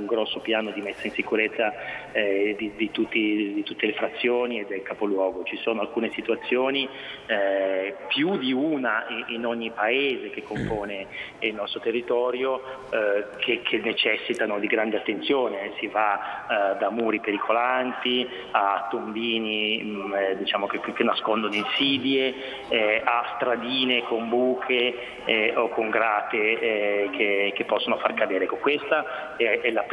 grosso piano di messa in sicurezza di tutte le frazioni e del capoluogo. Ci sono alcune situazioni, più di una in ogni paese che compone il nostro territorio, che necessitano di grande attenzione. Si va da muri pericolanti a tombini che nascondono insidie, a stradine con buche o con grate che possono far cadere. Questa è la